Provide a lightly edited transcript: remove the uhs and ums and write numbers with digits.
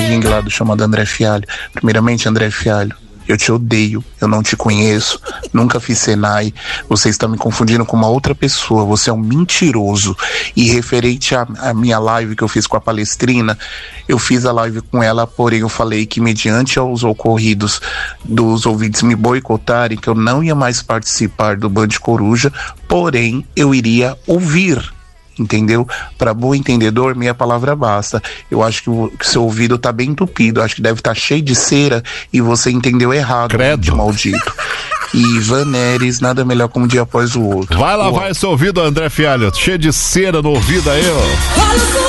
perrengue lá do chamado André Fialho. Primeiramente, André Fialho, eu te odeio, eu não te conheço, nunca fiz Senai, você está me confundindo com uma outra pessoa, você é um mentiroso. E referente à minha live que eu fiz com a Palestrina, eu fiz a live com ela, porém eu falei que mediante aos ocorridos dos ouvintes me boicotarem, que eu não ia mais participar do Band Coruja, porém eu iria ouvir. Entendeu? Para bom entendedor, meia palavra basta. Eu acho que o seu ouvido tá bem entupido, acho que deve estar cheio de cera e você entendeu errado, credo, maldito. E Ivan Neres, nada melhor como um dia após o outro. Vai lavar esse ouvido, André Fialho, cheio de cera no ouvido aí, ó.